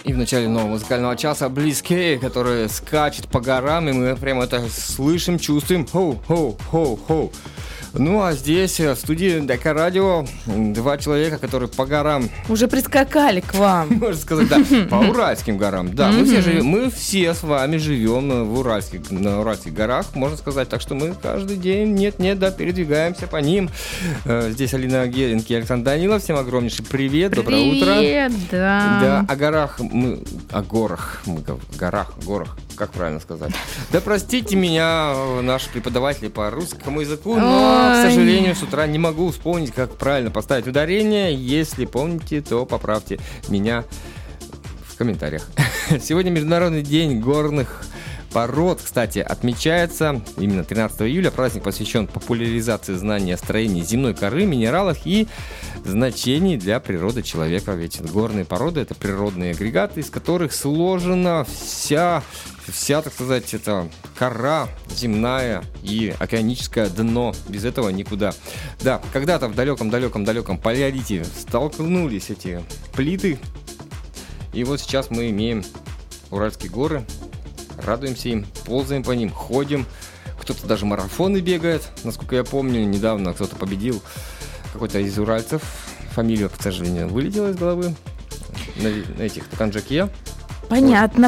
И в начале нового музыкального часа Bliss-K, который скачет по горам, и мы прямо это слышим, чувствуем. Хоу-хоу-хоу-хоу. Ну, а здесь, в студии ДК Радио, два человека, которые по горам... Уже прискакали к вам. Можно сказать, да, по Уральским горам. Да, мы все с вами живем на Уральских горах, можно сказать. Так что мы каждый день, передвигаемся по ним. Здесь Алина Геринг и Александр Данилов. Всем огромнейший привет, доброе утро. Привет, да. Да, о горах, как правильно сказать? Да простите меня, наши преподаватели по русскому языку, но, к сожалению, с утра не могу вспомнить, как правильно поставить ударение. Если помните, то поправьте меня в комментариях. Сегодня Международный день горных пород, кстати, отмечается именно 13 июля. Праздник посвящен популяризации знаний о строении земной коры, минералах и значений для природы человека. Ведь горные породы — это природные агрегаты, из которых сложена вся, так сказать, это кора земная и океаническое дно. Без этого никуда. Да, когда-то в далеком палеолите столкнулись эти плиты. И вот сейчас мы имеем Уральские горы. Радуемся им, ползаем по ним, ходим. Кто-то даже марафоны бегает. Насколько я помню, недавно кто-то победил, какой-то из уральцев. Фамилия, к сожалению, вылетела из головы. На этих Канджаке. Понятно.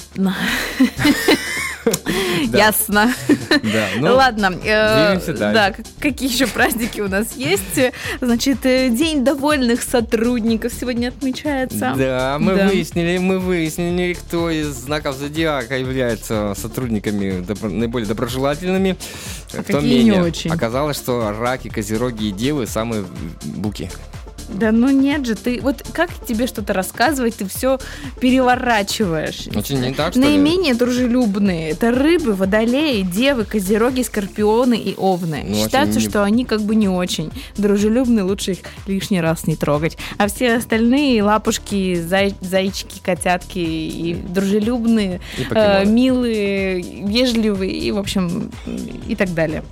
Ясно. Ладно. Двигаемся дальше. Да, какие еще праздники у нас есть? Значит, День довольных сотрудников сегодня отмечается. Да, мы выяснили, кто из знаков зодиака является сотрудниками наиболее доброжелательными. Кто какие не очень. Оказалось, что раки, козероги и девы самые буки. Да ну нет же, ты вот как тебе что-то рассказывать, ты все переворачиваешь. Очень не так, что ли? Наименее дружелюбные — это рыбы, водолеи, девы, козероги, скорпионы и овны. Считается, что они как бы не очень дружелюбные, лучше их лишний раз не трогать. А все остальные — лапушки, зайчики, котятки и дружелюбные, и милые, вежливые и, в общем, и так далее.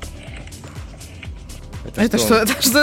Это что?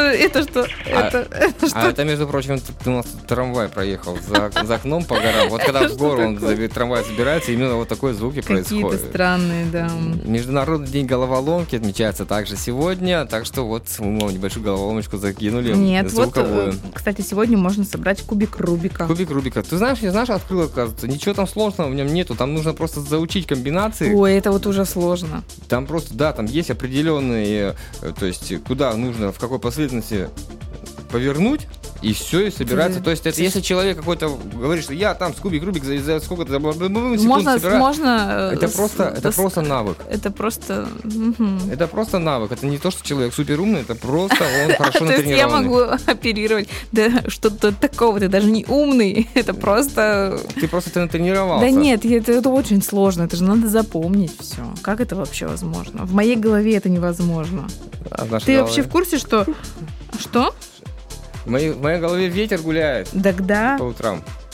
Это, между прочим, у нас трамвай проехал за окном по горам. Вот когда в гору трамвай забирается, именно вот такой звуки происходят. Какие-то странные, да. Международный день головоломки отмечается также сегодня, так что вот мы небольшую головоломочку закинули. Нет, звуковую. Вот, кстати, сегодня можно собрать кубик Рубика. Кубик Рубика. Ты знаешь, открыл, оказывается, ничего там сложного в нем нету, там нужно просто заучить комбинации. Ой, это вот уже сложно. Там просто, да, там есть определенные, то есть куда нужно, в какой последовательности повернуть, и все, и собирается. То есть это если человек какой-то говорит, что я там с кубик Рубик за сколько-то секунд собираю. Это просто навык. Это просто... Это просто навык. Это не то, что человек суперумный, это просто он хорошо натренированный. То есть я могу оперировать. Да что-то такого, ты даже не умный. Это просто... Ты натренировался. Да нет, это очень сложно. Это же надо запомнить все. Как это вообще возможно? В моей голове это невозможно. Ты вообще в курсе, что... Что? В моей голове ветер гуляет. Да. По утрам.